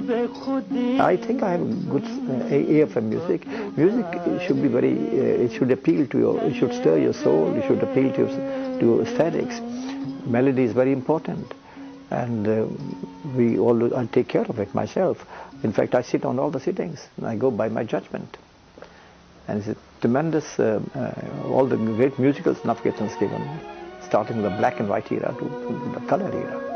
I think I have a good ear for music. Music should be very, it should appeal to your, it should stir your soul, it should appeal to aesthetics. Melody is very important, and I take care of it myself. In fact, I sit on all the sittings, and I go by my judgment. And it's a tremendous, all the great musicals Navkirtan's given, starting with the black and white era to the color era.